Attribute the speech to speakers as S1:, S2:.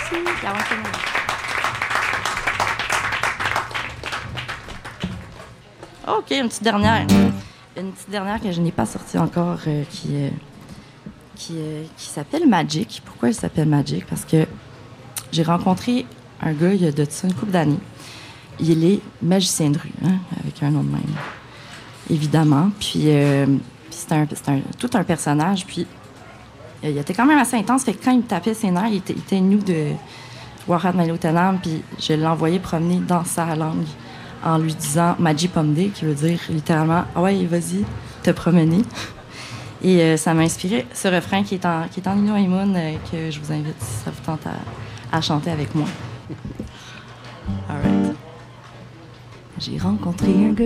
S1: OK, une petite dernière. Une petite dernière que je n'ai pas sortie encore, qui s'appelle Magic. Pourquoi elle s'appelle Magic? Parce que j'ai rencontré un gars il y a de ça une couple d'années. Il est magicien de rue, hein, avec un nom de même, évidemment. Puis c'est tout un personnage. Puis il était quand même assez intense. Fait que quand il me tapait ses nerfs, il était nous de Warat Malotanam. Puis je l'ai envoyé promener dans sa langue en lui disant Magi Pomde, qui veut dire littéralement « Ah ouais, vas-y, te promener ». Et ça m'a inspiré ce refrain qui est en Nino Aimoun, que je vous invite, si ça vous tente, à chanter avec moi. All right. J'ai rencontré un gars